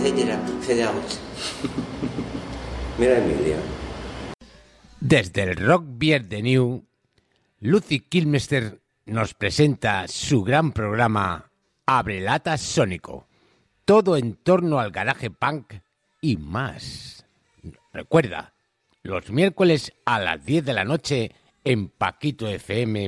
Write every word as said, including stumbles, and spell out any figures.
etcétera, fade out. Mira Emilia. Desde el Rock Beer de New, Lucy Kilmister nos presenta su gran programa Abrelatas Sónico. Todo en torno al garaje punk y más. Recuerda, los miércoles a las diez de la noche en paquito f m